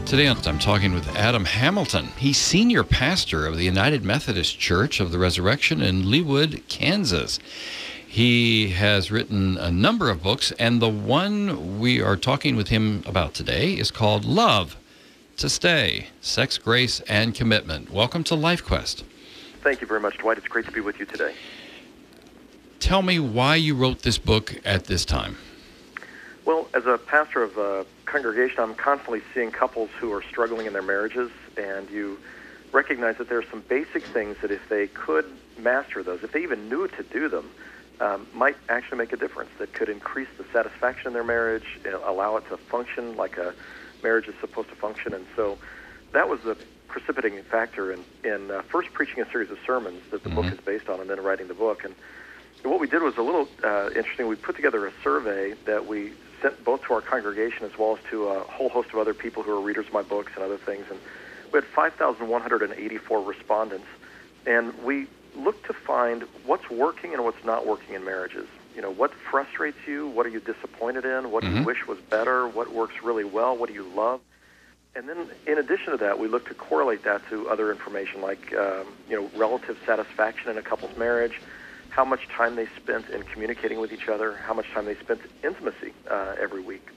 Today I'm talking with Adam Hamilton. He's senior pastor of the United Methodist Church of the Resurrection in Leawood, Kansas. He has written a number of books, and the one we are talking with him about today is called Love to Stay, Sex, Grace, and Commitment. Welcome to LifeQuest. Thank you very much, Dwight. It's great to be with you today. Tell me why you wrote this book at this time. Well, as a pastor of a congregation, I'm constantly seeing couples who are struggling in their marriages, and you recognize that there are some basic things that if they could master those, if they even knew to do them, might actually make a difference, that could increase the satisfaction in their marriage, allow it to function like a marriage is supposed to function. And so that was the precipitating factor in first preaching a series of sermons that the book is based on and then writing the book. And what we did was a little interesting. We put together a survey that we sent both to our congregation as well as to a whole host of other people who are readers of my books and other things. And we had 5,184 respondents. And we looked to find what's working and what's not working in marriages. You know, what frustrates you? What are you disappointed in? What do you wish was better? What works really well? What do you love? And then in addition to that, we looked to correlate that to other information like, relative satisfaction in a couple's marriage, how much time they spent in communicating with each other, how much time they spent in intimacy every week,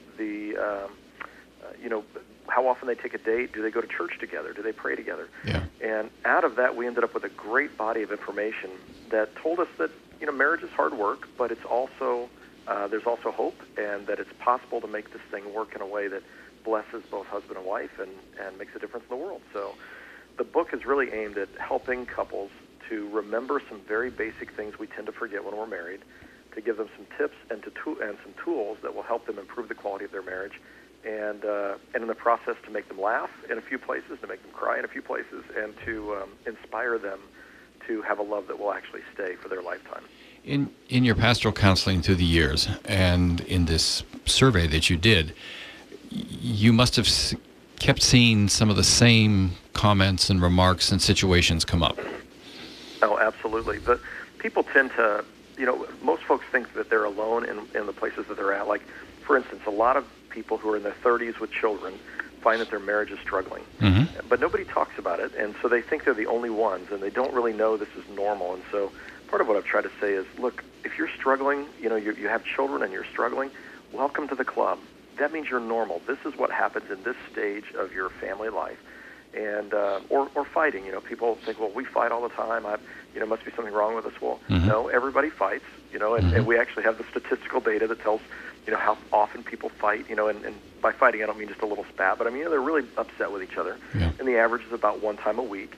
how often they take a date, do they go to church together, do they pray together? Yeah. And out of that, we ended up with a great body of information that told us that, marriage is hard work, but it's also, there's also hope, and that it's possible to make this thing work in a way that blesses both husband and wife and makes a difference in the world. So the book is really aimed at helping couples to remember some very basic things we tend to forget when we're married, to give them some tips and some tools that will help them improve the quality of their marriage, and in the process to make them laugh in a few places, to make them cry in a few places, and to inspire them to have a love that will actually stay for their lifetime. In your pastoral counseling through the years and in this survey that you did, you must have kept seeing some of the same comments and remarks and situations come up. Oh, absolutely. But people tend to, most folks think that they're alone in the places that they're at. Like, for instance, a lot of people who are in their 30s with children find that their marriage is struggling. But nobody talks about it, and so they think they're the only ones, and they don't really know this is normal. And so part of what I've tried to say is, look, if you're struggling, you have children and you're struggling, welcome to the club. That means you're normal. This is what happens in this stage of your family life. And or fighting. People think, well, we fight all the time. Must be something wrong with us. Well, no, everybody fights. And we actually have the statistical data that tells how often people fight. And by fighting, I don't mean just a little spat, but I mean they're really upset with each other. Yeah. And the average is about one time a week.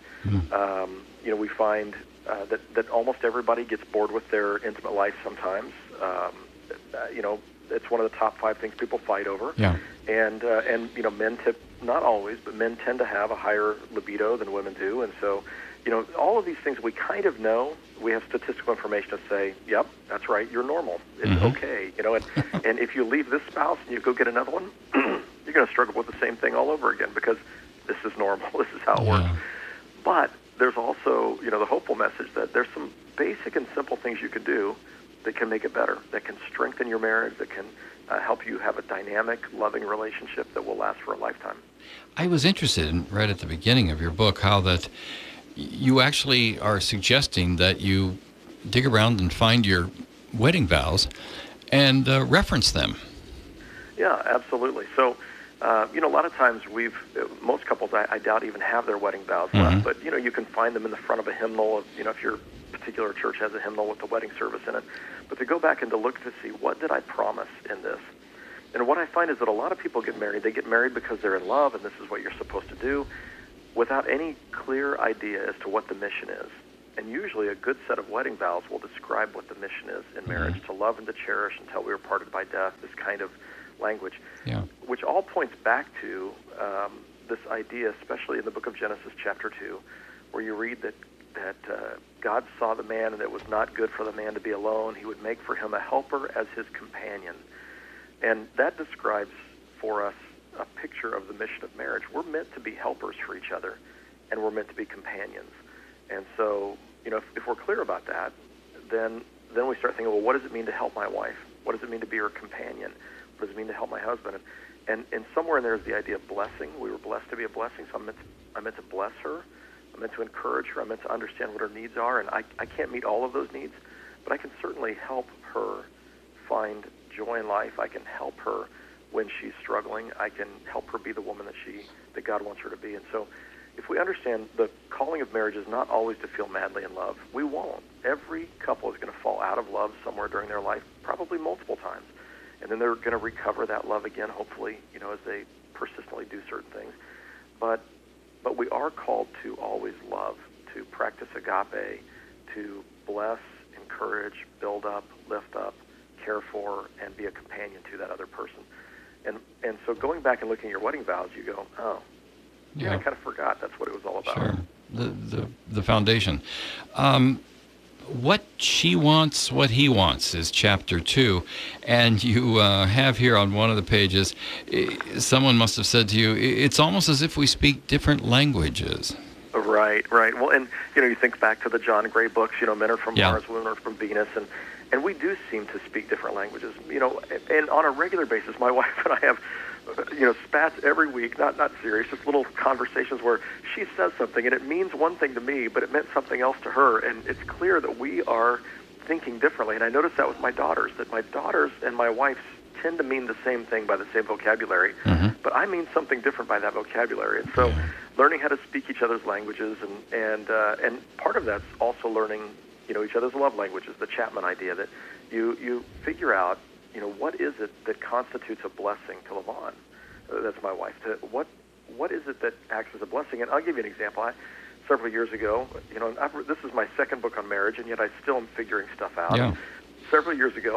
We find that almost everybody gets bored with their intimate life sometimes. It's one of the top 5 things people fight over. Yeah. And men not always, but men tend to have a higher libido than women do. And so, all of these things we kind of know. We have statistical information to say, yep, that's right, you're normal. It's okay. And if you leave this spouse and you go get another one, you're going to struggle with the same thing all over again because this is normal. This is how it works. But there's also, the hopeful message that there's some basic and simple things you can do that can make it better, that can strengthen your marriage, that can help you have a dynamic, loving relationship that will last for a lifetime. I was interested in, right at the beginning of your book, how that you actually are suggesting that you dig around and find your wedding vows and reference them. Yeah, absolutely. So, a lot of times most couples, I doubt, even have their wedding vows left, but, you can find them in the front of a hymnal, if your particular church has a hymnal with the wedding service in it. But to go back and to look to see, what did I promise in this? And what I find is that a lot of people get married. They get married because they're in love, and this is what you're supposed to do, without any clear idea as to what the mission is. And usually a good set of wedding vows will describe what the mission is in marriage, to love and to cherish until we are parted by death, this kind of language, which all points back to this idea, especially in the book of Genesis chapter 2, where you read that God saw the man and it was not good for the man to be alone. He would make for him a helper as his companion. And that describes for us a picture of the mission of marriage. We're meant to be helpers for each other, and we're meant to be companions. And so, if we're clear about that, then we start thinking, well, what does it mean to help my wife? What does it mean to be her companion? What does it mean to help my husband? and somewhere in there is the idea of blessing. We were blessed to be a blessing, so I'm meant to bless her. I'm meant to encourage her. I'm meant to understand what her needs are, and I can't meet all of those needs, but I can certainly help her find joy in life. I can help her when she's struggling. I can help her be the woman that God wants her to be. And so if we understand the calling of marriage is not always to feel madly in love, we won't. Every couple is going to fall out of love somewhere during their life, probably multiple times. And then they're going to recover that love again, hopefully, as they persistently do certain things. But we are called to always love, to practice agape, to bless, encourage, build up, lift up, care for, and be a companion to that other person. And so going back and looking at your wedding vows, you go, oh, yeah, I kind of forgot that's what it was all about. Sure. The foundation. What she wants, what he wants is chapter 2. And you have here on one of the pages, someone must have said to you, it's almost as if we speak different languages. Right. Well, and, you think back to the John Gray books, men are from Mars, women are from Venus, and we do seem to speak different languages, and on a regular basis, my wife and I have, spats every week, not serious, just little conversations where she says something and it means one thing to me, but it meant something else to her, and it's clear that we are thinking differently. And I noticed that with my daughters, that my daughters and my wife tend to mean the same thing by the same vocabulary, but I mean something different by that vocabulary. And so learning how to speak each other's languages, and part of that's also learning, each other's love languages, the Chapman idea, that you figure out, what is it that constitutes a blessing to Levon? That's my wife. What is it that acts as a blessing? And I'll give you an example. Several years ago, this is my second book on marriage, and yet I still am figuring stuff out. Yeah. Several years ago,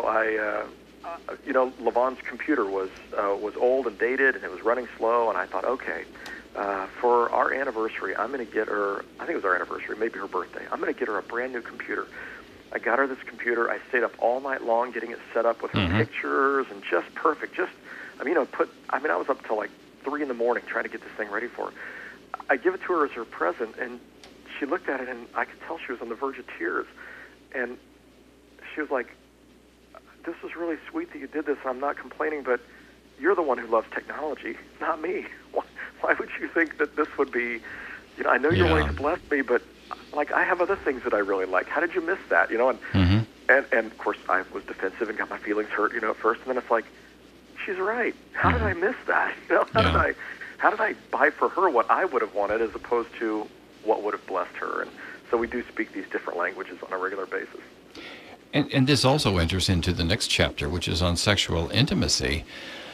Levon's computer was old and dated, and it was running slow, and I thought, okay, for our anniversary, I'm going to get her, I think it was our anniversary, maybe her birthday, I'm going to get her a brand new computer. I got her this computer. I stayed up all night long getting it set up with her pictures and just perfect. I was up till like 3 a.m. trying to get this thing ready for her. I give it to her as her present, and she looked at it, and I could tell she was on the verge of tears. And she was like, this is really sweet that you did this. I'm not complaining, but you're the one who loves technology, not me. Why would you think that this would be, I know you're wanting to bless me, but I have other things that I really like. How did you miss that? And of course I was defensive and got my feelings hurt, at first. And then it's like, she's right. How did I miss that? How did I buy for her what I would have wanted as opposed to what would have blessed her? And so we do speak these different languages on a regular basis. And this also enters into the next chapter, which is on sexual intimacy,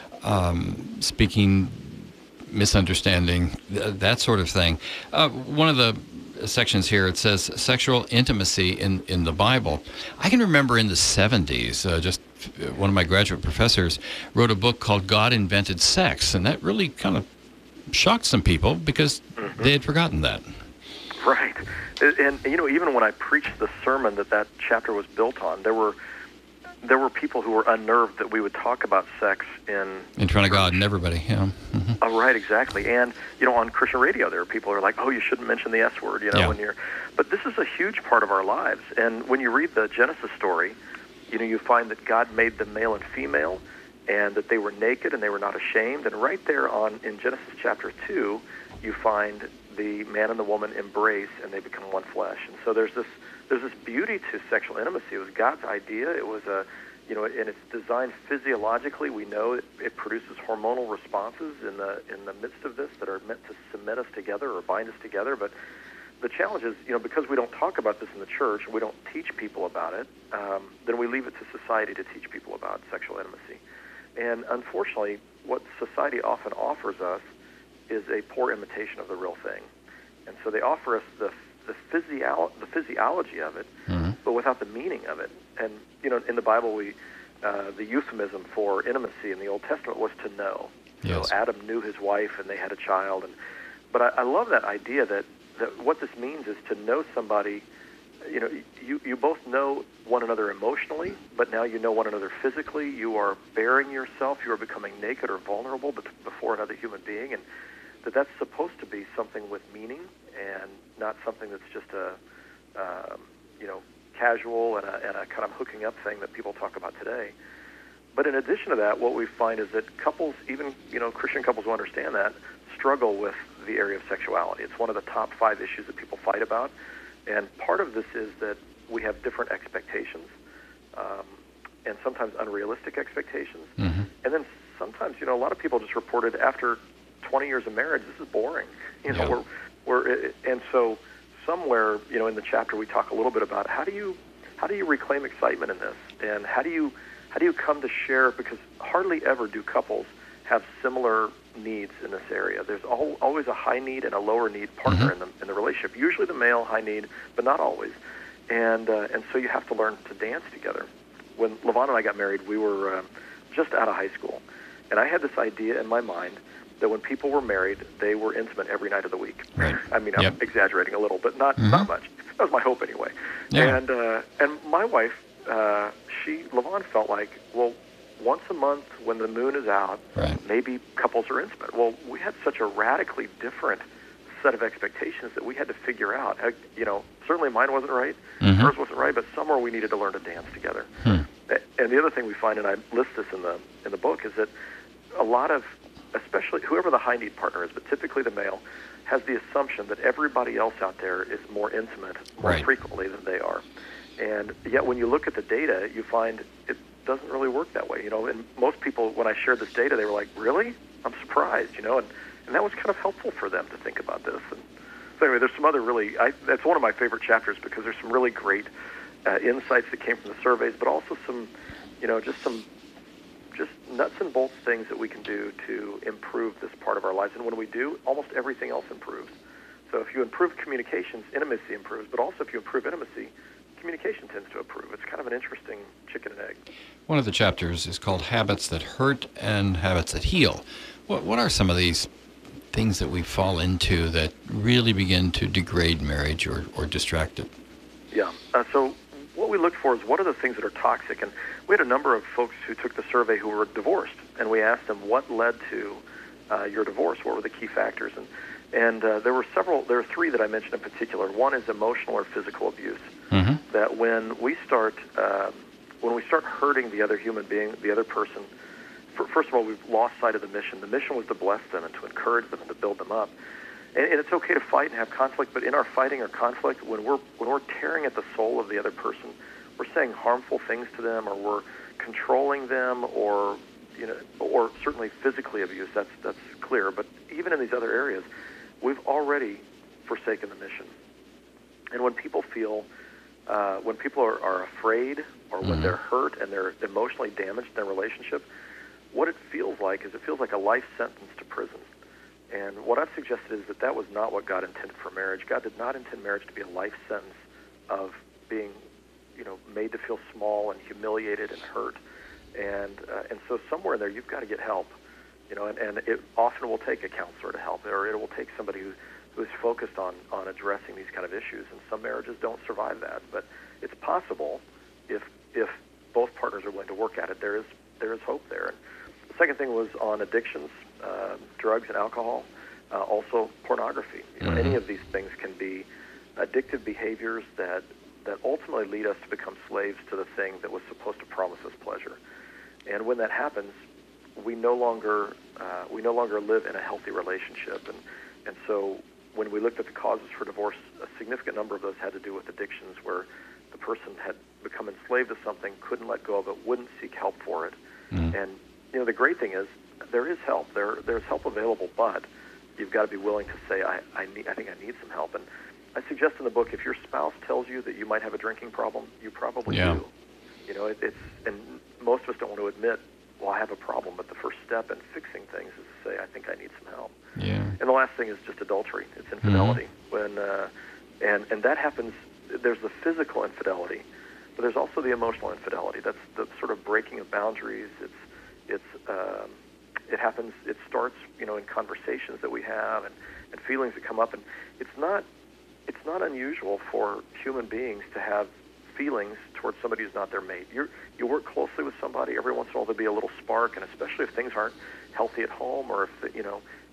speaking, misunderstanding, that sort of thing. One of the sections here, it says sexual intimacy in the Bible. I can remember in the 70s, just one of my graduate professors wrote a book called God Invented Sex, and that really kind of shocked some people because they had forgotten that. Right. And even when I preached the sermon that chapter was built on, there were people who were unnerved that we would talk about sex in front of God and everybody. Yeah. Oh, right, exactly. And on Christian radio, there are people who are like, "Oh, you shouldn't mention the S word," when you're. But this is a huge part of our lives. And when you read the Genesis story, you find that God made them male and female, and that they were naked and they were not ashamed. And right there in Genesis chapter 2, you find the man and the woman embrace, and they become one flesh. And so there's this beauty to sexual intimacy. It was God's idea. It was and it's designed physiologically. We know it produces hormonal responses in the midst of this that are meant to cement us together or bind us together. But the challenge is, because we don't talk about this in the church, we don't teach people about it, then we leave it to society to teach people about sexual intimacy. And unfortunately, what society often offers us is a poor imitation of the real thing. And so they offer us the physiology of it, but without the meaning of it. And in the Bible, the euphemism for intimacy in the Old Testament was to know. Yes. So Adam knew his wife, and they had a child. But I love that idea that what this means is to know somebody. You both know one another emotionally, but now you know one another physically. You are bearing yourself. You are becoming naked or vulnerable before another human being, and that's supposed to be something with meaning and not something that's just a casual and a kind of hooking up thing that people talk about today. But in addition to that, what we find is that couples, even Christian couples who understand that, struggle with the area of sexuality. It's one of the top 5 issues that people fight about, and part of this is that we have different expectations, and sometimes unrealistic expectations. Mm-hmm. And then sometimes, a lot of people just reported after 20 years of marriage, this is boring. Yeah. And so somewhere, in the chapter we talk a little bit about how do you reclaim excitement in this, and how do you come to share, because hardly ever do couples have similar needs in this area. There's always a high need and a lower need partner Mm-hmm. in the relationship. Usually the male high need, but not always. And so you have to learn to dance together. When Levon and I got married, we were just out of high school, and I had this idea in my mind that when people were married, they were intimate every night of the week. Right. I mean, Yep. I'm exaggerating a little, but not much. That was my hope anyway. Yeah. And my wife, Levon felt like, well, once a month when the moon is out, Right. maybe couples are intimate. Well, we had such a radically different set of expectations that we had to figure out. Certainly mine wasn't right, Mm-hmm. hers wasn't right, but somewhere we needed to learn to dance together. Hmm. And the other thing we find, and I list this in the book, is that a lot of, especially whoever the high need partner is, but typically the male, has the assumption that everybody else out there is more intimate more Right. frequently than they are. And yet when you look at the data, you find it doesn't really work that way. And most people, when I shared this data, they were like, really? I'm surprised, and that was kind of helpful for them to think about this. And so anyway, there's some other that's one of my favorite chapters, because there's some really great insights that came from the surveys, but also some nuts and bolts things that we can do to improve this part of our lives. And when we do, almost everything else improves. So if you improve communications, intimacy improves, but also if you improve intimacy, communication tends to improve. It's kind of an interesting chicken and egg. One of the chapters is called Habits That Hurt and Habits That Heal. What are some of these things that we fall into that really begin to degrade marriage or distract it? Yeah. So what we look for is what are the things that are toxic. And we had a number of folks who took the survey who were divorced, and we asked them what led to your divorce. What were the key factors? And there were 3 that I mentioned in particular. One is emotional or physical abuse. Mm-hmm. That when we start hurting the other human being, the other person, first of all, we've lost sight of the mission. The mission was to bless them and to encourage them and to build them up. And it's okay to fight and have conflict, but in our fighting or conflict, when we're tearing at the soul of the other person, we're saying harmful things to them, or we're controlling them, or certainly physically abuse. That's clear. But even in these other areas, we've already forsaken the mission. And when people are afraid, or when Mm-hmm. they're hurt and they're emotionally damaged in their relationship, what it feels like a life sentence to prison. And what I've suggested is that was not what God intended for marriage. God did not intend marriage to be a life sentence of being, made to feel small and humiliated and hurt. And so somewhere in there, you've got to get help. And it often will take a counselor to help, or it will take somebody who is focused on addressing these kind of issues. And some marriages don't survive that, but it's possible if both partners are willing to work at it. There is hope there. And the second thing was on addictions, drugs and alcohol, also pornography. Mm-hmm. Any of these things can be addictive behaviors that ultimately lead us to become slaves to the thing that was supposed to promise us pleasure. And when that happens, we no longer live in a healthy relationship. And so when we looked at the causes for divorce, a significant number of those had to do with addictions, where the person had become enslaved to something, couldn't let go of it, wouldn't seek help for it. Mm-hmm. And the great thing is there is help. There's help available, but you've got to be willing to say, I think I need some help. And I suggest in the book, if your spouse tells you that you might have a drinking problem, you probably do. And most of us don't want to admit, well, I have a problem, but the first step in fixing things is to say, I think I need some help. Yeah. And the last thing is just adultery. It's infidelity. When and that happens, there's the physical infidelity, but there's also the emotional infidelity. That's the sort of breaking of boundaries. It happens. It starts, in conversations that we have and feelings that come up. And it's not unusual for human beings to have feelings towards somebody who's not their mate. You work closely with somebody. Every once in a while there'll be a little spark, and especially if things aren't healthy at home, or if